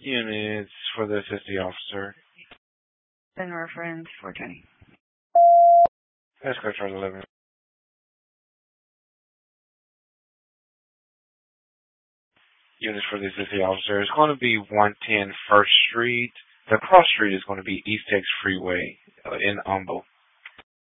Units for the assisting officer. Then reference 420. Escort Charge 11. Units for the assisting officer. It's going to be 110 First Street. The cross street is going to be East Texas Freeway in Humble.